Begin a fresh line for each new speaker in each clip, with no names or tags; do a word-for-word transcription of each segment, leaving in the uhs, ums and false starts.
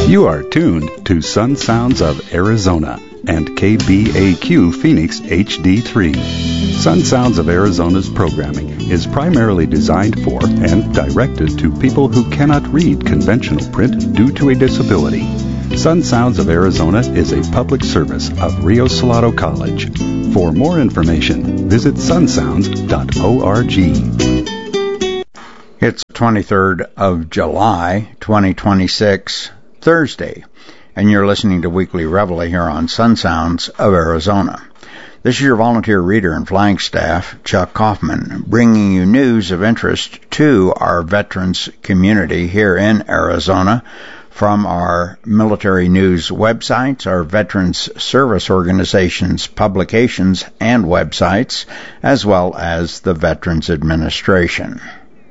You are tuned to Sun Sounds of Arizona and K B A Q Phoenix H D three. Sun Sounds of Arizona's programming is primarily designed for and directed to people who cannot read conventional print due to a disability. Sun Sounds of Arizona is a public service of Rio Salado College. For more information, visit sun sounds dot org.
It's the twenty-third of July, twenty twenty-six, Thursday, and you're listening to Weekly Reveille here on Sun Sounds of Arizona. This is your volunteer reader and flying staff, Chuck Kaufman, bringing you news of interest to our veterans community here in Arizona from our military news websites, our veterans service organizations, publications, and websites, as well as the Veterans Administration.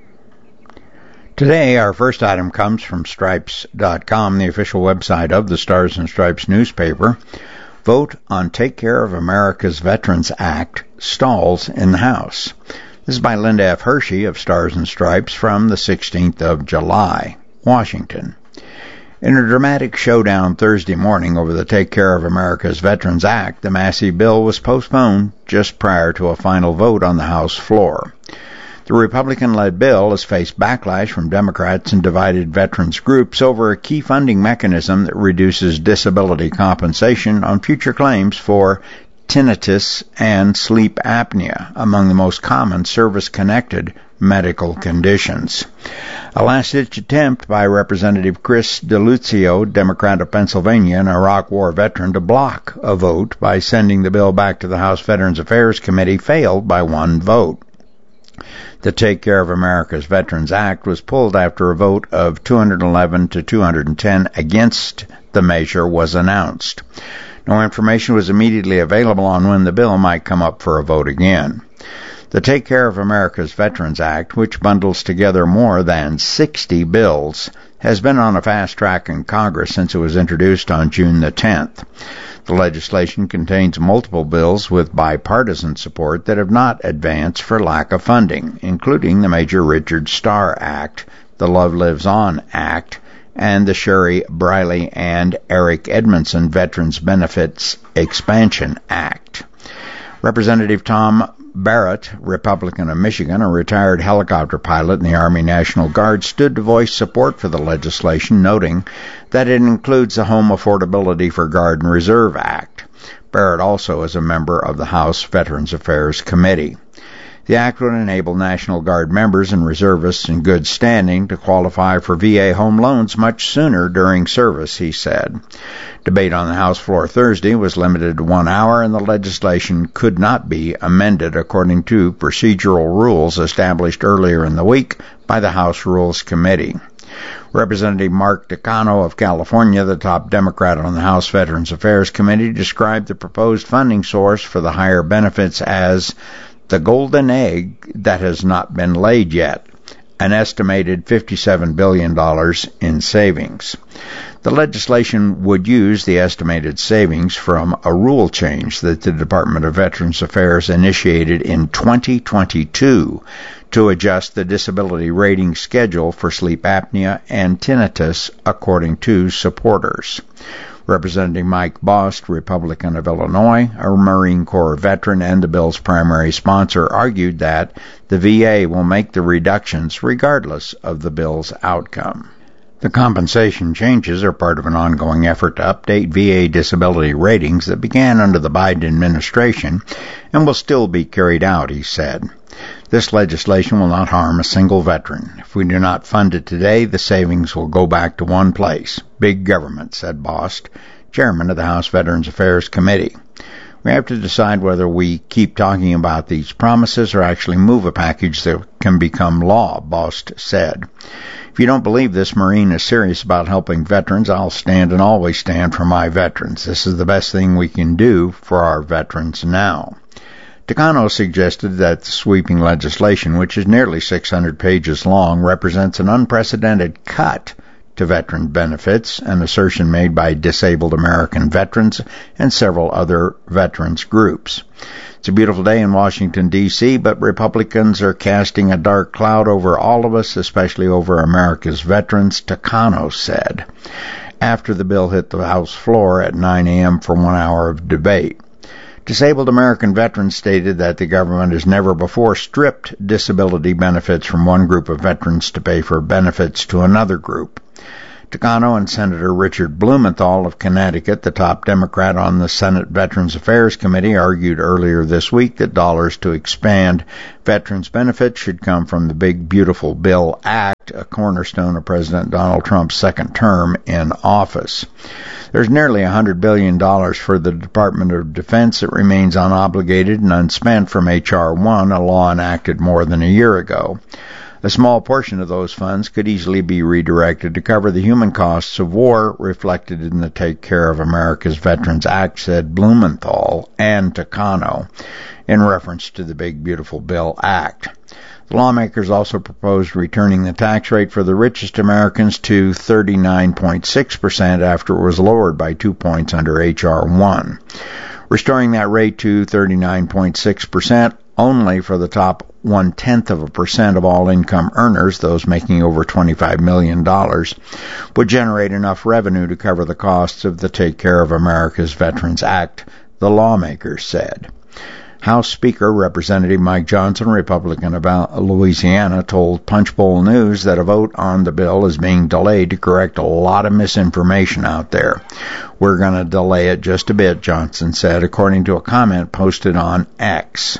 Today, our first item comes from Stripes dot com, the official website of the Stars and Stripes newspaper. Vote on Take Care of America's Veterans Act stalls in the House. This is by Linda F. Hershey of Stars and Stripes from the sixteenth of July, Washington. In a dramatic showdown Thursday morning over the Take Care of America's Veterans Act, the massive bill was postponed just prior to a final vote on the House floor. The Republican-led bill has faced backlash from Democrats and divided veterans groups over a key funding mechanism that reduces disability compensation on future claims for tinnitus and sleep apnea, among the most common service-connected medical conditions. A last-ditch attempt by Representative Chris DeLuzio, Democrat of Pennsylvania, an Iraq War veteran, to block a vote by sending the bill back to the House Veterans Affairs Committee failed by one vote. The Take Care of America's Veterans Act was pulled after a vote of two hundred eleven to two hundred ten against the measure was announced. No information was immediately available on when the bill might come up for a vote again. The Take Care of America's Veterans Act, which bundles together more than sixty bills, has been on a fast track in Congress since it was introduced on June the tenth. The legislation contains multiple bills with bipartisan support that have not advanced for lack of funding, including the Major Richard Starr Act, the Love Lives On Act, and the Sherry Briley and Eric Edmondson Veterans Benefits Expansion Act. Representative Tom Barrett, Republican of Michigan, a retired helicopter pilot in the Army National Guard, stood to voice support for the legislation, noting that it includes the Home Affordability for Guard and Reserve Act. Barrett also is a member of the House Veterans Affairs Committee. The act would enable National Guard members and reservists in good standing to qualify for V A home loans much sooner during service, he said. Debate on the House floor Thursday was limited to one hour, and the legislation could not be amended according to procedural rules established earlier in the week by the House Rules Committee. Representative Mark Takano of California, the top Democrat on the House Veterans Affairs Committee, described the proposed funding source for the higher benefits as the golden egg that has not been laid yet, an estimated fifty-seven billion dollars in savings. The legislation would use the estimated savings from a rule change that the Department of Veterans Affairs initiated in twenty twenty-two to adjust the disability rating schedule for sleep apnea and tinnitus, according to supporters. Representative Mike Bost, Republican of Illinois, a Marine Corps veteran and the bill's primary sponsor, argued that the V A will make the reductions regardless of the bill's outcome. The compensation changes are part of an ongoing effort to update V A disability ratings that began under the Biden administration and will still be carried out, he said. This legislation will not harm a single veteran. If we do not fund it today, the savings will go back to one place, big government, said Bost, chairman of the House Veterans Affairs Committee. We have to decide whether we keep talking about these promises or actually move a package that can become law, Bost said. If you don't believe this Marine is serious about helping veterans, I'll stand and always stand for my veterans. This is the best thing we can do for our veterans now. Takano suggested that the sweeping legislation, which is nearly six hundred pages long, represents an unprecedented cut to veteran benefits, an assertion made by disabled American veterans and several other veterans groups. It's a beautiful day in Washington, D C, but Republicans are casting a dark cloud over all of us, especially over America's veterans, Takano said. after the bill hit the House floor at nine a.m. for one hour of debate. Disabled American veterans stated that the government has never before stripped disability benefits from one group of veterans to pay for benefits to another group. Takano and Senator Richard Blumenthal of Connecticut, the top Democrat on the Senate Veterans Affairs Committee, argued earlier this week that dollars to expand veterans' benefits should come from the Big Beautiful Bill Act, a cornerstone of President Donald Trump's second term in office. There's nearly one hundred billion dollars for the Department of Defense that remains unobligated and unspent from H R one, a law enacted more than a year ago. A small portion of those funds could easily be redirected to cover the human costs of war reflected in the Take Care of America's Veterans Act, said Blumenthal and Takano, in reference to the Big Beautiful Bill Act. The lawmakers also proposed returning the tax rate for the richest Americans to thirty-nine point six percent after it was lowered by two points under H R one. Restoring that rate to thirty-nine point six percent only for the top one-tenth of a percent of all income earners, those making over twenty-five million dollars, would generate enough revenue to cover the costs of the Take Care of America's Veterans Act, the lawmakers said. House Speaker Representative Mike Johnson, Republican of Louisiana, told Punchbowl News that a vote on the bill is being delayed to correct a lot of misinformation out there. We're going to delay it just a bit, Johnson said, according to a comment posted on X.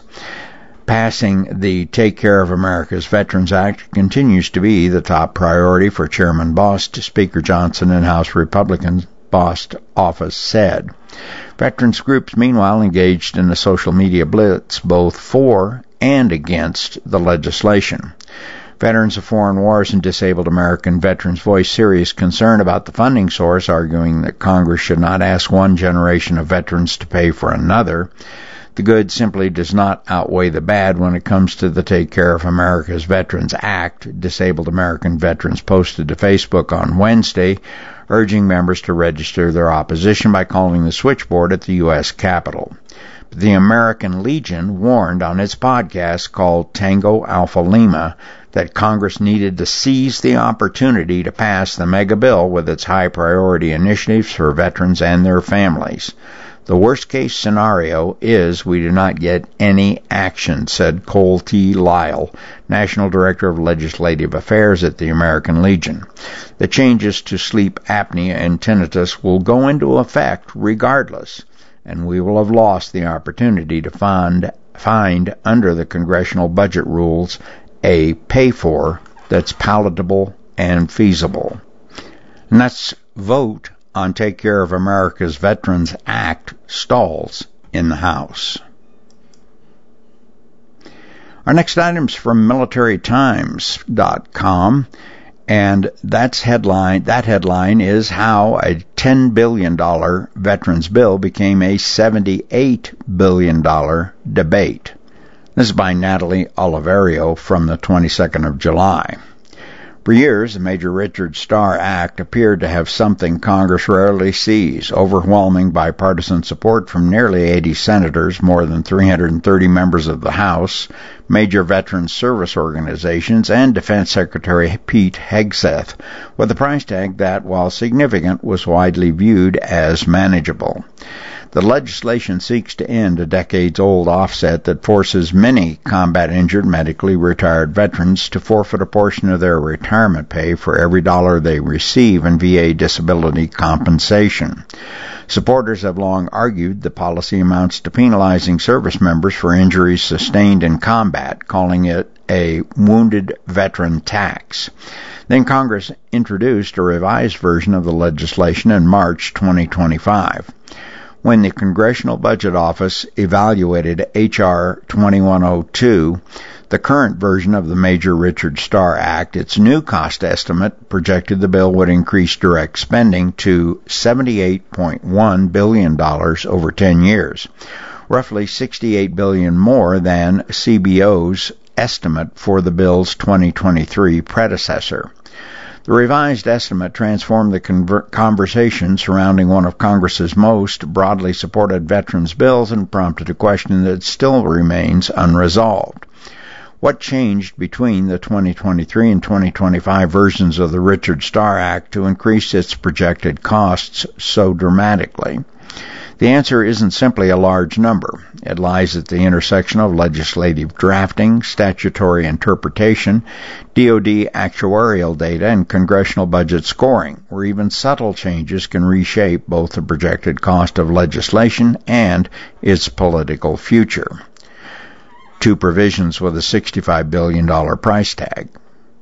Passing the Take Care of America's Veterans Act continues to be the top priority for Chairman Bost, Speaker Johnson and House Republicans, Bost office said. Veterans groups, meanwhile, engaged in a social media blitz both for and against the legislation. Veterans of foreign wars and disabled American veterans voiced serious concern about the funding source, arguing that Congress should not ask one generation of veterans to pay for another. The good simply does not outweigh the bad when it comes to the Take Care of America's Veterans Act, disabled American veterans posted to Facebook on Wednesday, urging members to register their opposition by calling the switchboard at the U S Capitol. But the American Legion warned on its podcast called Tango Alpha Lima that Congress needed to seize the opportunity to pass the mega bill with its high-priority initiatives for veterans and their families. The worst-case scenario is we do not get any action, said Cole T. Lyle, National Director of Legislative Affairs at the American Legion. The changes to sleep apnea and tinnitus will go into effect regardless, and we will have lost the opportunity to find, find under the congressional budget rules a pay-for that's palatable and feasible. And that's vote on Take Care of America's Veterans Act stalls in the House. Our next item's from military times dot com, and that's headline, that headline is how a ten billion dollars veterans bill became a seventy-eight billion dollars debate. This is by Natalie Oliverio from the twenty-second of July. For years, the Major Richard Starr Act appeared to have something Congress rarely sees, overwhelming bipartisan support from nearly eighty senators, more than three hundred thirty members of the House, major veterans service organizations, and Defense Secretary Pete Hegseth, with a price tag that, while significant, was widely viewed as manageable. The legislation seeks to end a decades-old offset that forces many combat-injured, medically retired veterans to forfeit a portion of their retirement pay for every dollar they receive in V A disability compensation. Supporters have long argued the policy amounts to penalizing service members for injuries sustained in combat, calling it a wounded veteran tax. Then Congress introduced a revised version of the legislation in March twenty twenty-five. When the Congressional Budget Office evaluated H R twenty-one oh two, the current version of the Major Richard Starr Act, its new cost estimate projected the bill would increase direct spending to seventy-eight point one billion dollars over ten years, roughly sixty-eight billion dollars more than C B O's estimate for the bill's twenty twenty-three predecessor. The revised estimate transformed the conver- conversation surrounding one of Congress's most broadly supported veterans bills and prompted a question that still remains unresolved. What changed between the twenty twenty-three and twenty twenty-five versions of the Richard Starr Act to increase its projected costs so dramatically? The answer isn't simply a large number. It lies at the intersection of legislative drafting, statutory interpretation, D O D actuarial data, and congressional budget scoring, where even subtle changes can reshape both the projected cost of legislation and its political future. Two provisions with a sixty-five billion dollars price tag.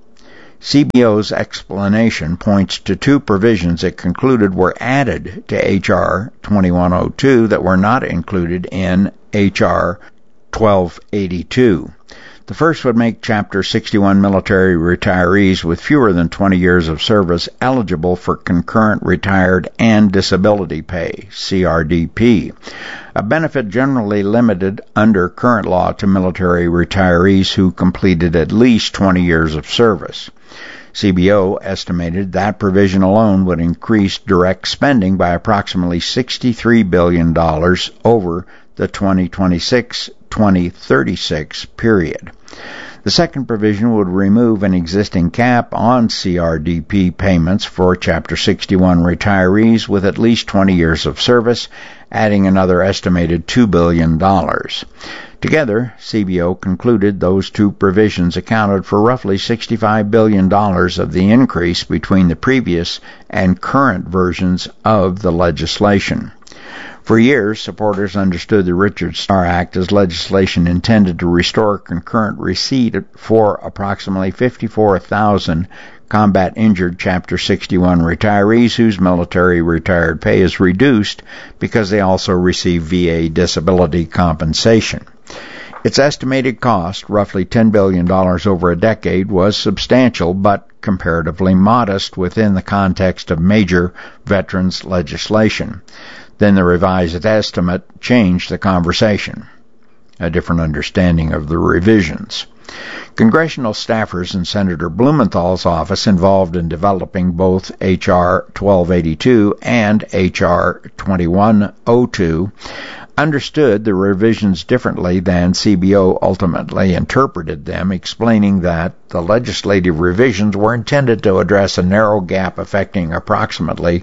C B O's explanation points to two provisions it concluded were added to H R twenty-one oh two that were not included in H R twelve eighty-two. The first would make Chapter sixty-one military retirees with fewer than twenty years of service eligible for concurrent retired and disability pay, C R D P, a benefit generally limited under current law to military retirees who completed at least twenty years of service. C B O estimated that provision alone would increase direct spending by approximately sixty-three billion dollars over the twenty twenty-six to twenty thirty-six period. The second provision would remove an existing cap on C R D P payments for Chapter sixty-one retirees with at least twenty years of service, adding another estimated two billion dollars. Together, C B O concluded those two provisions accounted for roughly sixty-five billion dollars of the increase between the previous and current versions of the legislation. For years, supporters understood the Richard Starr Act as legislation intended to restore concurrent receipt for approximately fifty-four thousand combat-injured Chapter sixty-one retirees whose military retired pay is reduced because they also receive V A disability compensation. Its estimated cost, roughly ten billion dollars over a decade, was substantial but comparatively modest within the context of major veterans legislation. Then the revised estimate changed the conversation. A different understanding of the revisions. Congressional staffers in Senator Blumenthal's office involved in developing both H R twelve eighty-two and H R twenty-one oh two understood the revisions differently than C B O ultimately interpreted them, explaining that the legislative revisions were intended to address a narrow gap affecting approximately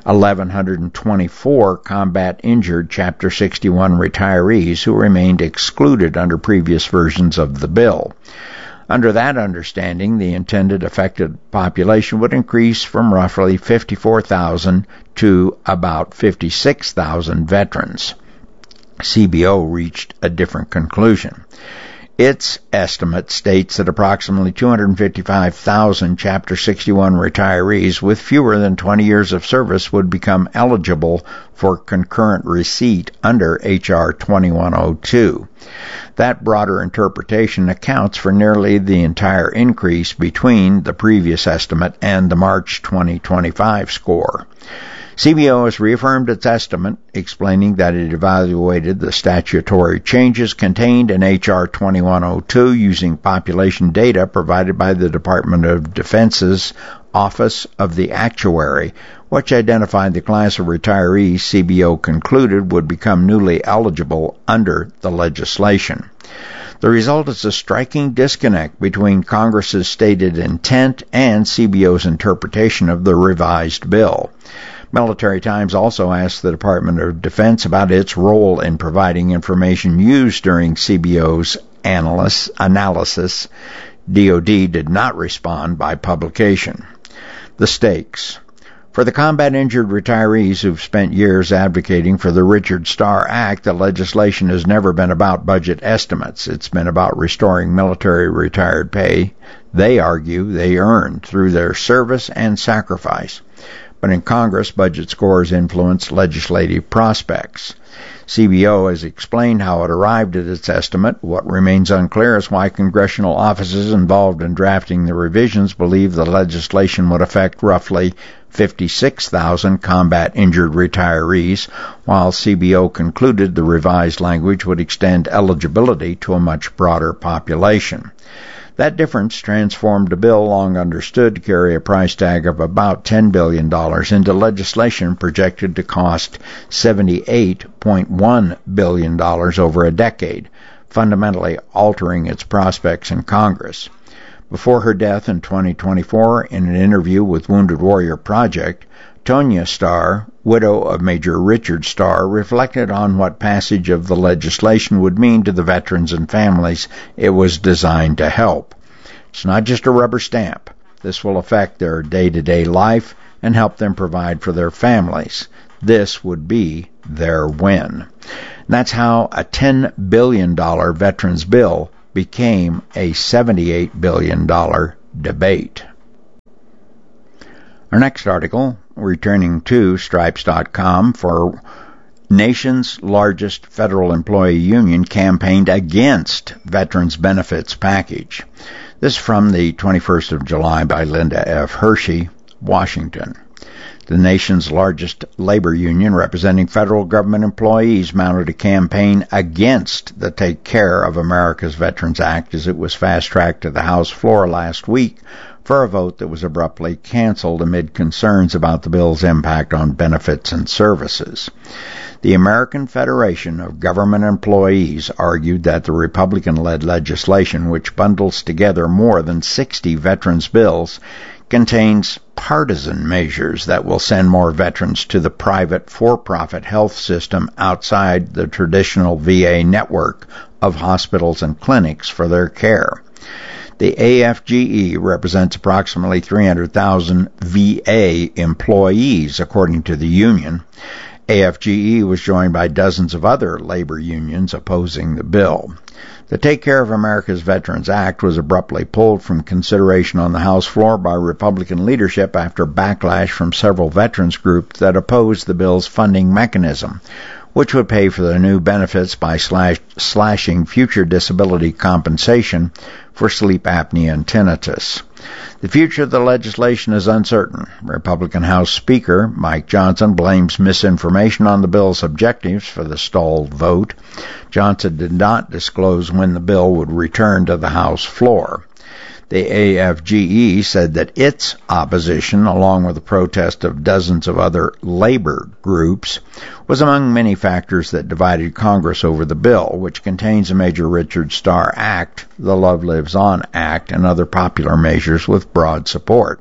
eleven twenty-four combat-injured Chapter sixty-one retirees who remained excluded under previous versions of the bill. Under that understanding, the intended affected population would increase from roughly fifty-four thousand to about fifty-six thousand veterans. C B O reached a different conclusion. Its estimate states that approximately two hundred fifty-five thousand Chapter sixty-one retirees with fewer than twenty years of service would become eligible for concurrent receipt under H R twenty-one oh two. That broader interpretation accounts for nearly the entire increase between the previous estimate and the March twenty twenty-five score. C B O has reaffirmed its estimate, explaining that it evaluated the statutory changes contained in H R twenty-one oh two using population data provided by the Department of Defense's Office of the Actuary, which identified the class of retirees C B O concluded would become newly eligible under the legislation. The result is a striking disconnect between Congress's stated intent and C B O's interpretation of the revised bill. Military Times also asked the Department of Defense about its role in providing information used during C B O's analysis. analysis. D O D did not respond by publication. The stakes. For the combat-injured retirees who've spent years advocating for the Richard Starr Act, the legislation has never been about budget estimates. It's been about restoring military retired pay they argue they earned through their service and sacrifice. But in Congress, budget scores influence legislative prospects. C B O has explained how it arrived at its estimate. What remains unclear is why congressional offices involved in drafting the revisions believe the legislation would affect roughly fifty-six thousand combat-injured retirees, while C B O concluded the revised language would extend eligibility to a much broader population. That difference transformed a bill long understood to carry a price tag of about ten billion dollars into legislation projected to cost seventy-eight point one billion dollars over a decade, fundamentally altering its prospects in Congress. Before her death in twenty twenty-four, in an interview with Wounded Warrior Project, Tonya Starr, widow of Major Richard Starr, reflected on what passage of the legislation would mean to the veterans and families it was designed to help. It's not just a rubber stamp. This will affect their day-to-day life and help them provide for their families. This would be their win. And that's how a ten billion dollars veterans bill became a seventy-eight billion dollars debate. Our next article, returning to Stripes dot com, for nation's largest federal employee union campaigned against Veterans Benefits Package. This is from the twenty-first of July by Linda F. Hershey, Washington. The nation's largest labor union representing federal government employees mounted a campaign against the Take Care of America's Veterans Act as it was fast-tracked to the House floor last week for a vote that was abruptly canceled amid concerns about the bill's impact on benefits and services. The American Federation of Government Employees argued that the Republican-led legislation, which bundles together more than sixty veterans bills, contains partisan measures that will send more veterans to the private for-profit health system outside the traditional V A network of hospitals and clinics for their care. The A F G E represents approximately three hundred thousand V A employees, according to the union. A F G E was joined by dozens of other labor unions opposing the bill. The Take Care of America's Veterans Act was abruptly pulled from consideration on the House floor by Republican leadership after backlash from several veterans groups that opposed the bill's funding mechanism, which would pay for the new benefits by slash, slashing future disability compensation for sleep apnea and tinnitus. The future of the legislation is uncertain. Republican House Speaker Mike Johnson blames misinformation on the bill's objectives for the stalled vote. Johnson did not disclose when the bill would return to the House floor. The A F G E said that its opposition, along with the protest of dozens of other labor groups, was among many factors that divided Congress over the bill, which contains a Major Richard Starr Act, the Love Lives On Act, and other popular measures with broad support.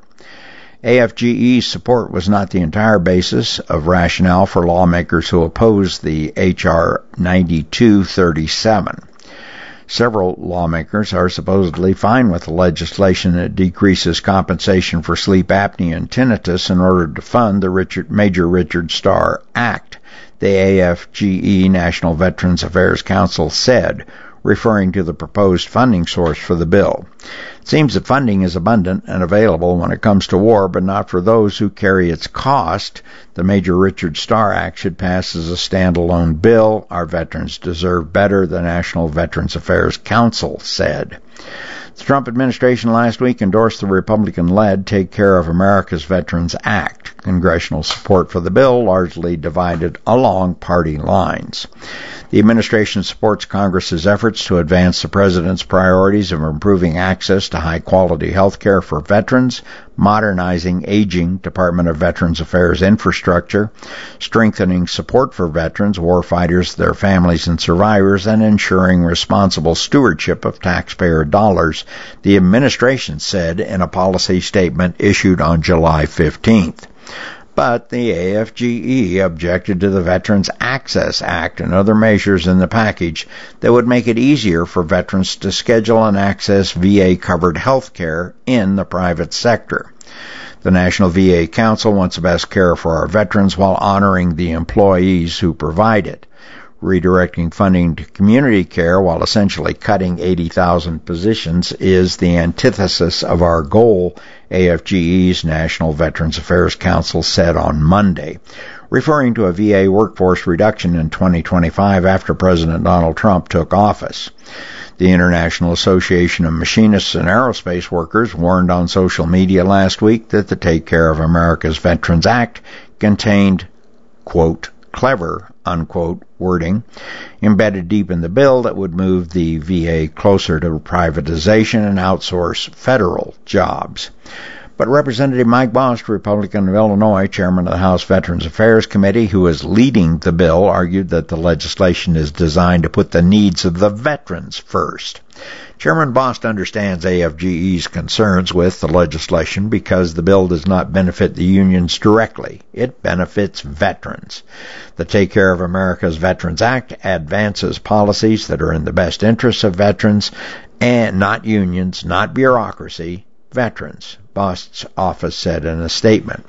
A F G E's support was not the entire basis of rationale for lawmakers who opposed the H R ninety-two thirty-seven. Several lawmakers are supposedly fine with the legislation that decreases compensation for sleep apnea and tinnitus in order to fund the Richard, Major Richard Starr Act, the A F G E National Veterans Affairs Council said, referring to the proposed funding source for the bill. It seems that funding is abundant and available when it comes to war, but not for those who carry its cost. The Major Richard Starr Act should pass as a standalone bill. Our veterans deserve better, the National Veterans Affairs Council said. The Trump administration last week endorsed the Republican-led Take Care of America's Veterans Act. Congressional support for the bill largely divided along party lines. The administration supports Congress's efforts to advance the president's priorities of improving access to high-quality health care for veterans, modernizing aging Department of Veterans Affairs infrastructure, strengthening support for veterans, warfighters, their families, and survivors, and ensuring responsible stewardship of taxpayer dollars, the administration said in a policy statement issued on July fifteenth. But the A F G E objected to the Veterans Access Act and other measures in the package that would make it easier for veterans to schedule and access V A-covered health care in the private sector. The National V A Council wants the best care for our veterans while honoring the employees who provide it. Redirecting funding to community care while essentially cutting eighty thousand positions is the antithesis of our goal, A F G E's National Veterans Affairs Council said on Monday, referring to a V A workforce reduction in twenty twenty-five after President Donald Trump took office. The International Association of Machinists and Aerospace Workers warned on social media last week that the Take Care of America's Veterans Act contained, quote, clever, unquote, wording embedded deep in the bill that would move the V A closer to privatization and outsource federal jobs. But Representative Mike Bost, Republican of Illinois, chairman of the House Veterans Affairs Committee, who is leading the bill, argued that the legislation is designed to put the needs of the veterans first. Chairman Bost understands A F G E's concerns with the legislation because the bill does not benefit the unions directly. It benefits veterans. The Take Care of America's Veterans Act advances policies that are in the best interests of veterans, and not unions, not bureaucracy, veterans, Bost's office said in a statement.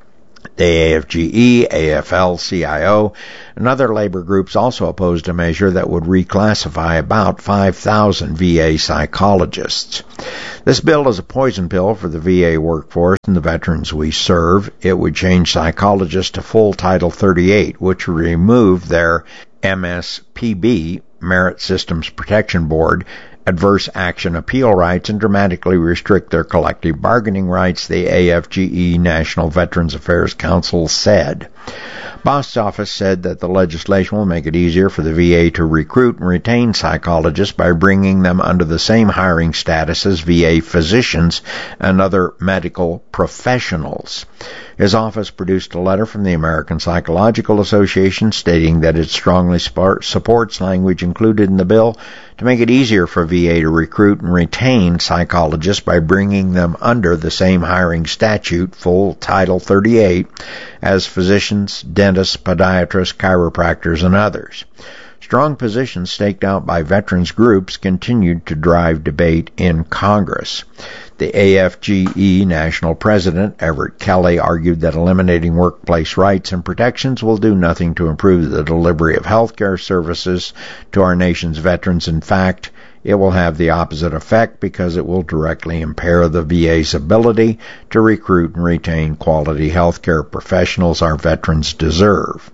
The A F G E, A F L C I O, and other labor groups also opposed a measure that would reclassify about five thousand V A psychologists. This bill is a poison pill for the V A workforce and the veterans we serve. It would change psychologists to full Title thirty-eight, which would remove their M S P B, Merit Systems Protection Board, adverse action appeal rights and dramatically restrict their collective bargaining rights, the A F G E National Veterans Affairs Council said. Bost's office said that the legislation will make it easier for the V A to recruit and retain psychologists by bringing them under the same hiring status as V A physicians and other medical professionals. His office produced a letter from the American Psychological Association stating that it strongly supports language included in the bill to make it easier for V A to recruit and retain psychologists by bringing them under the same hiring statute, full Title thirty-eight, as physicians, dentists, podiatrists, chiropractors, and others. Strong positions staked out by veterans groups continued to drive debate in Congress. The A F G E National President, Everett Kelly, argued that eliminating workplace rights and protections will do nothing to improve the delivery of health care services to our nation's veterans. In fact, it will have the opposite effect because it will directly impair the V A's ability to recruit and retain quality health care professionals our veterans deserve.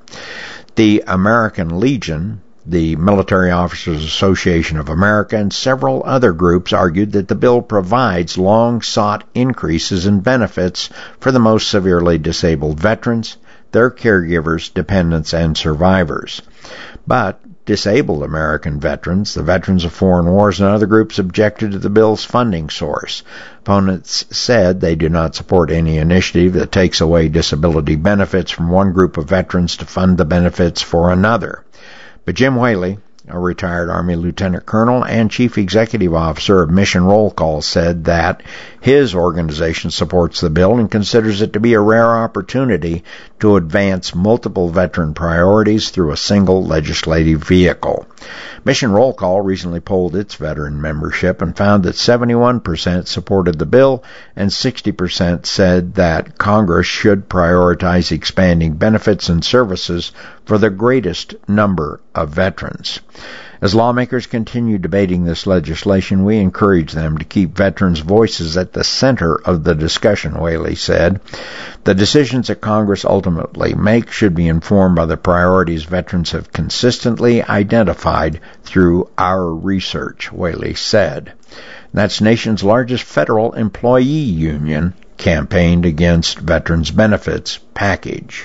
The American Legion, the Military Officers Association of America, and several other groups argued that the bill provides long-sought increases in benefits for the most severely disabled veterans, their caregivers, dependents, and survivors. But disabled American veterans, the Veterans of Foreign Wars, and other groups objected to the bill's funding source. Opponents said they do not support any initiative that takes away disability benefits from one group of veterans to fund the benefits for another. But Jim Whaley, a retired Army Lieutenant Colonel and Chief Executive Officer of Mission Roll Call, said that his organization supports the bill and considers it to be a rare opportunity to advance multiple veteran priorities through a single legislative vehicle. Mission Roll Call recently polled its veteran membership and found that seventy-one percent supported the bill and sixty percent said that Congress should prioritize expanding benefits and services for the greatest number of veterans. As lawmakers continue debating this legislation, we encourage them to keep veterans' voices at the center of the discussion, Whaley said. The decisions that Congress ultimately makes should be informed by the priorities veterans have consistently identified through our research, Whaley said. That's nation's largest federal employee union campaigned against veterans' benefits package.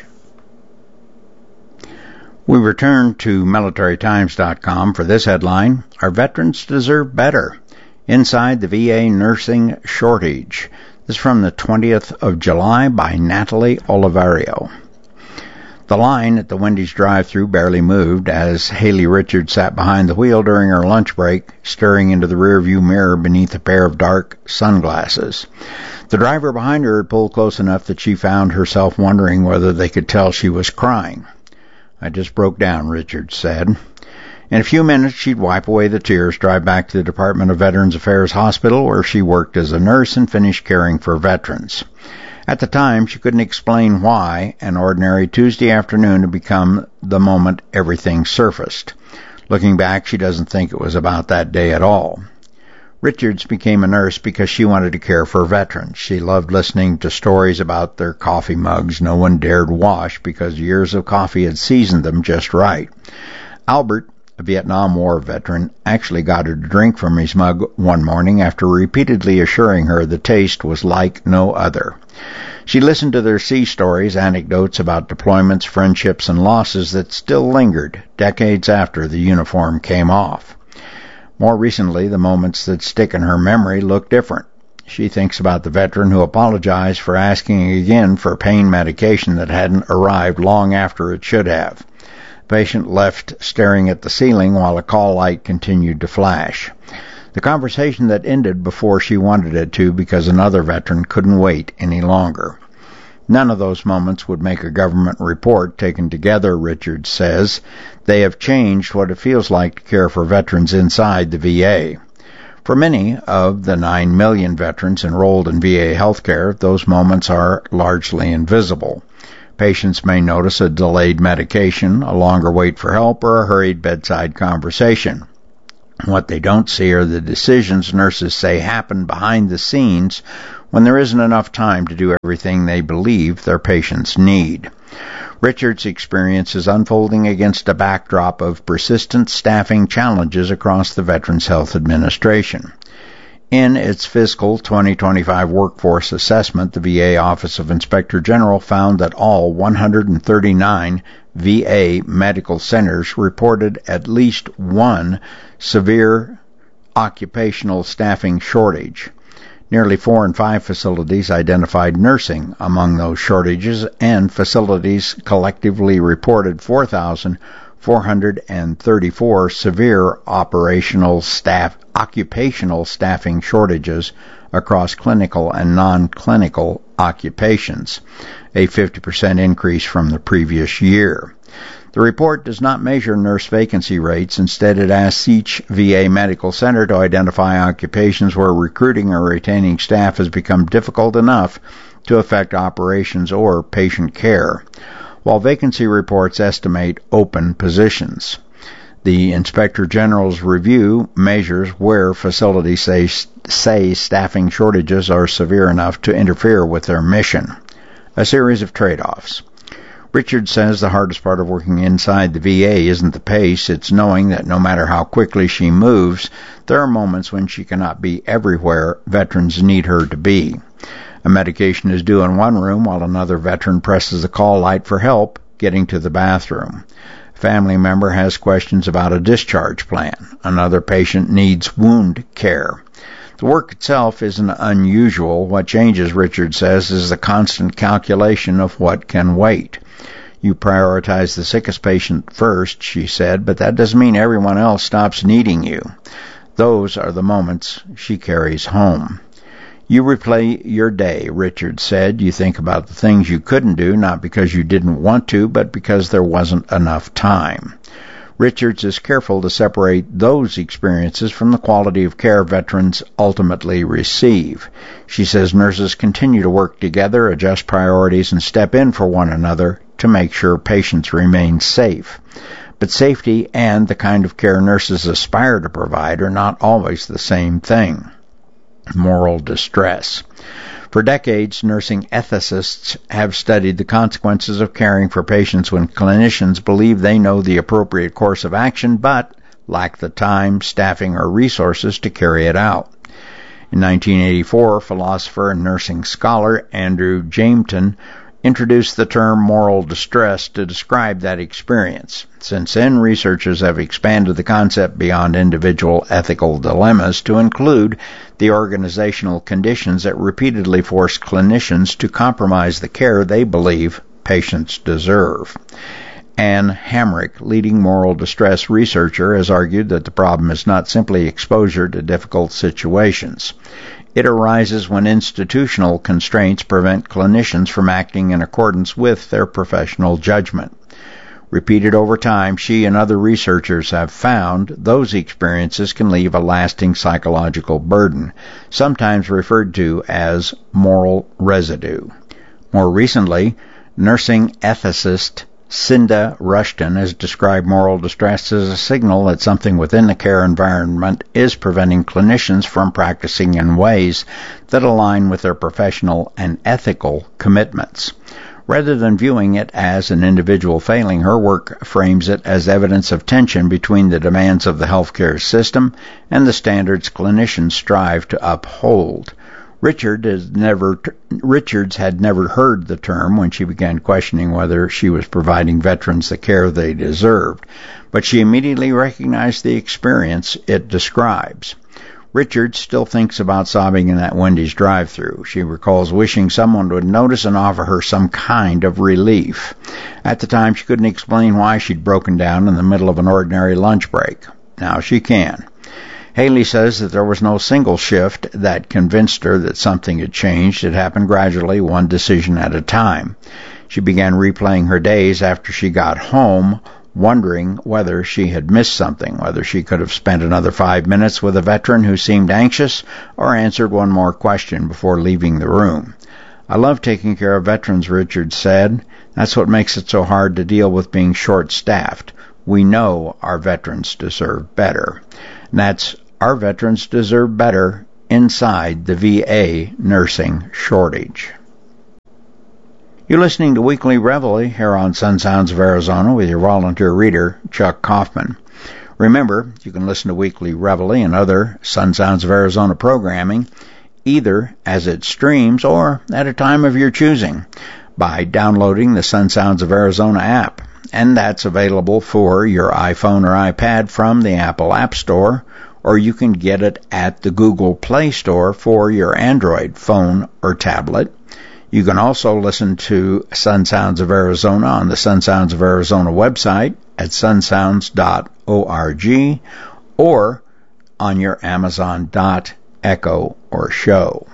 We return to military times dot com for this headline: Our veterans deserve better. Inside the V A nursing shortage. This is from the twentieth of July by Natalie Oliverio. The line at the Wendy's drive-thru barely moved as Haley Richards sat behind the wheel during her lunch break, staring into the rearview mirror beneath a pair of dark sunglasses. The driver behind her had pulled close enough that she found herself wondering whether they could tell she was crying. I just broke down, Richards said. In a few minutes, she'd wipe away the tears, drive back to the Department of Veterans Affairs Hospital, where she worked as a nurse and finished caring for veterans. At the time, she couldn't explain why an ordinary Tuesday afternoon had become the moment everything surfaced. Looking back, she doesn't think it was about that day at all. Richards became a nurse because she wanted to care for veterans. She loved listening to stories about their coffee mugs no one dared wash because years of coffee had seasoned them just right. Albert, a Vietnam War veteran, actually got her to drink from his mug one morning after repeatedly assuring her the taste was like no other. She listened to their sea stories, anecdotes about deployments, friendships, and losses that still lingered decades after the uniform came off. More recently, the moments that stick in her memory look different. She thinks about the veteran who apologized for asking again for pain medication that hadn't arrived long after it should have. The patient left staring at the ceiling while a call light continued to flash. The conversation that ended before she wanted it to because another veteran couldn't wait any longer. None of those moments would make a government report taken together, Richards says. They have changed what it feels like to care for veterans inside the V A. For many of the nine million veterans enrolled in V A healthcare, those moments are largely invisible. Patients may notice a delayed medication, a longer wait for help, or a hurried bedside conversation. What they don't see are the decisions nurses say happen behind the scenes when there isn't enough time to do everything they believe their patients need. Richard's experience is unfolding against a backdrop of persistent staffing challenges across the Veterans Health Administration. In its fiscal twenty twenty-five workforce assessment, the V A Office of Inspector General found that all one hundred thirty-nine V A medical centers reported at least one severe occupational staffing shortage. Nearly four in five facilities identified nursing among those shortages, and facilities collectively reported four thousand four hundred thirty-four severe operational staff occupational staffing shortages across clinical and non-clinical occupations, a fifty percent increase from the previous year. The report does not measure nurse vacancy rates. Instead, it asks each V A medical center to identify occupations where recruiting or retaining staff has become difficult enough to affect operations or patient care, while vacancy reports estimate open positions. The Inspector General's review measures where facilities say, say staffing shortages are severe enough to interfere with their mission. A series of trade-offs. Richard says the hardest part of working inside the V A isn't the pace, it's knowing that no matter how quickly she moves, there are moments when she cannot be everywhere veterans need her to be. A medication is due in one room while another veteran presses the call light for help getting to the bathroom. A family member has questions about a discharge plan. Another patient needs wound care. The work itself isn't unusual. What changes, Richard says, is the constant calculation of what can wait. You prioritize the sickest patient first, she said, but that doesn't mean everyone else stops needing you. Those are the moments she carries home. You replay your day, Richard said. You think about the things you couldn't do, not because you didn't want to, but because there wasn't enough time. Richards is careful to separate those experiences from the quality of care veterans ultimately receive. She says nurses continue to work together, adjust priorities, and step in for one another to make sure patients remain safe. But safety and the kind of care nurses aspire to provide are not always the same thing. Moral distress. For decades, nursing ethicists have studied the consequences of caring for patients when clinicians believe they know the appropriate course of action but lack the time, staffing, or resources to carry it out. In nineteen eighty-four, philosopher and nursing scholar Andrew Jameton introduced the term moral distress to describe that experience. Since then, researchers have expanded the concept beyond individual ethical dilemmas to include the organizational conditions that repeatedly force clinicians to compromise the care they believe patients deserve. Anne Hamrick, leading moral distress researcher, has argued that the problem is not simply exposure to difficult situations. It arises when institutional constraints prevent clinicians from acting in accordance with their professional judgment. Repeated over time, she and other researchers have found those experiences can leave a lasting psychological burden, sometimes referred to as moral residue. More recently, nursing ethicist Cinda Rushton has described moral distress as a signal that something within the care environment is preventing clinicians from practicing in ways that align with their professional and ethical commitments. Rather than viewing it as an individual failing, her work frames it as evidence of tension between the demands of the healthcare system and the standards clinicians strive to uphold. Richard has never, Richards had never heard the term when she began questioning whether she was providing veterans the care they deserved, but she immediately recognized the experience it describes. Richard still thinks about sobbing in that Wendy's drive-thru. She recalls wishing someone would notice and offer her some kind of relief. At the time, she couldn't explain why she'd broken down in the middle of an ordinary lunch break. Now she can. Haley says that there was no single shift that convinced her that something had changed. It happened gradually, one decision at a time. She began replaying her days after she got home, wondering whether she had missed something, whether she could have spent another five minutes with a veteran who seemed anxious or answered one more question before leaving the room. I love taking care of veterans, Richard said. That's what makes it so hard to deal with being short-staffed. We know our veterans deserve better. And that's Our Veterans Deserve Better Inside the V A Nursing Shortage. You're listening to Weekly Reveille here on Sun Sounds of Arizona with your volunteer reader, Chuck Kaufman. Remember, you can listen to Weekly Reveille and other Sun Sounds of Arizona programming either as it streams or at a time of your choosing by downloading the Sun Sounds of Arizona app. And that's available for your iPhone or iPad from the Apple App Store, or you can get it at the Google Play Store for your Android phone or tablet. You can also listen to Sun Sounds of Arizona on the Sun Sounds of Arizona website at sun sounds dot org or on your Amazon dot Echo or show.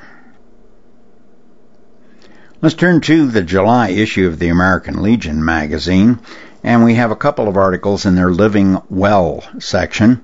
Let's turn to the July issue of the American Legion magazine, and we have a couple of articles in their Living Well section.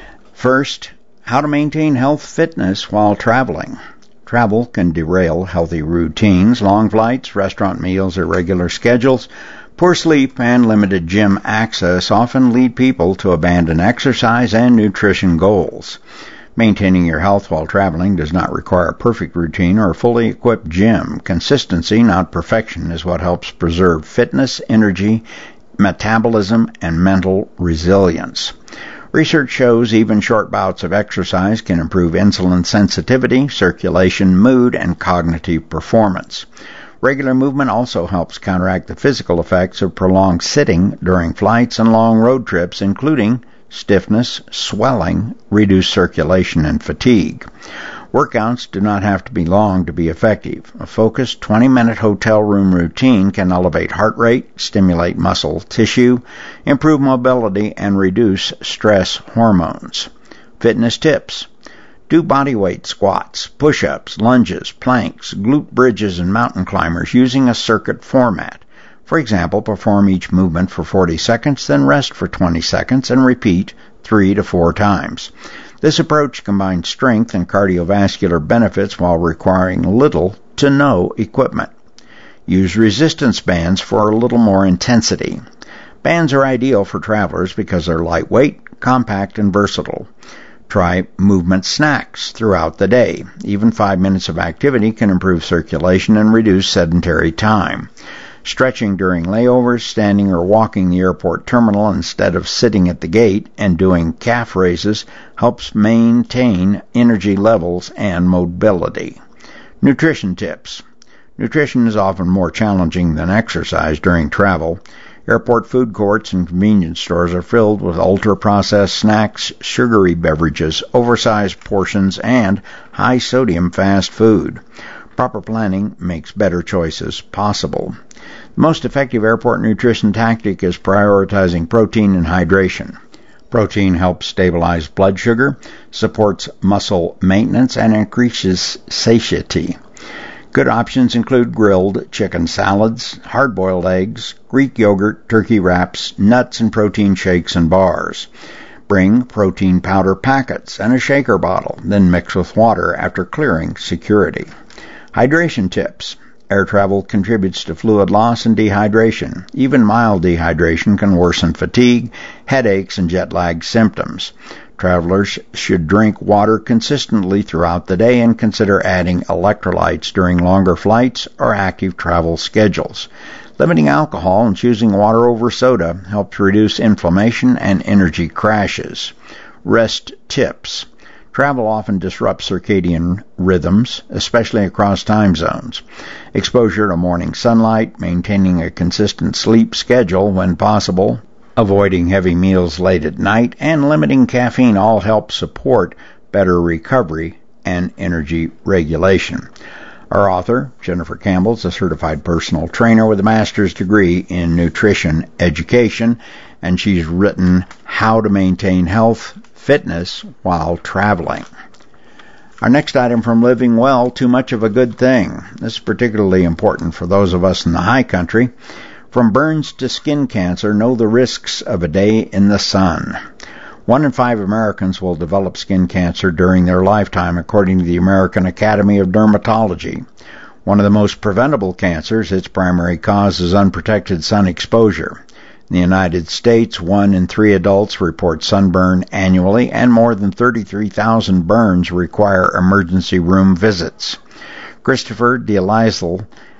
First, how to maintain health fitness while traveling. Travel can derail healthy routines. Long flights, restaurant meals, irregular schedules, poor sleep, and limited gym access often lead people to abandon exercise and nutrition goals. Maintaining your health while traveling does not require a perfect routine or a fully equipped gym. Consistency, not perfection, is what helps preserve fitness, energy, metabolism, and mental resilience. Research shows even short bouts of exercise can improve insulin sensitivity, circulation, mood, and cognitive performance. Regular movement also helps counteract the physical effects of prolonged sitting during flights and long road trips, including stiffness, swelling, reduced circulation, and fatigue. Workouts do not have to be long to be effective. A focused twenty-minute hotel room routine can elevate heart rate, stimulate muscle tissue, improve mobility, and reduce stress hormones. Fitness tips. Do bodyweight squats, push-ups, lunges, planks, glute bridges, and mountain climbers using a circuit format. For example, perform each movement for forty seconds, then rest for twenty seconds, and repeat three to four times. This approach combines strength and cardiovascular benefits while requiring little to no equipment. Use resistance bands for a little more intensity. Bands are ideal for travelers because they're lightweight, compact, and versatile. Try movement snacks throughout the day. Even five minutes of activity can improve circulation and reduce sedentary time. Stretching during layovers, standing or walking the airport terminal instead of sitting at the gate, and doing calf raises helps maintain energy levels and mobility. Nutrition tips. Nutrition is often more challenging than exercise during travel. Airport food courts and convenience stores are filled with ultra-processed snacks, sugary beverages, oversized portions, and high-sodium fast food. Proper planning makes better choices possible. The most effective airport nutrition tactic is prioritizing protein and hydration. Protein helps stabilize blood sugar, supports muscle maintenance, and increases satiety. Good options include grilled chicken salads, hard-boiled eggs, Greek yogurt, turkey wraps, nuts, and protein shakes and bars. Bring protein powder packets and a shaker bottle, then mix with water after clearing security. Hydration tips. Air travel contributes to fluid loss and dehydration. Even mild dehydration can worsen fatigue, headaches, and jet lag symptoms. Travelers should drink water consistently throughout the day and consider adding electrolytes during longer flights or active travel schedules. Limiting alcohol and choosing water over soda helps reduce inflammation and energy crashes. Rest tips. Travel often disrupts circadian rhythms, especially across time zones. Exposure to morning sunlight, maintaining a consistent sleep schedule when possible, avoiding heavy meals late at night, and limiting caffeine all help support better recovery, and energy regulation. Our author, Jennifer Campbell, is a certified personal trainer with a master's degree in nutrition education, and she's written How to Maintain Health, Fitness While Traveling. Our next item from Living Well, Too Much of a Good Thing. This is particularly important for those of us in the high country. From burns to skin cancer, know the risks of a day in the sun. One in five Americans will develop skin cancer during their lifetime, according to the American Academy of Dermatology. One of the most preventable cancers, its primary cause is unprotected sun exposure. In the United States, one in three adults report sunburn annually, and more than thirty-three thousand burns require emergency room visits. Christopher DeLisle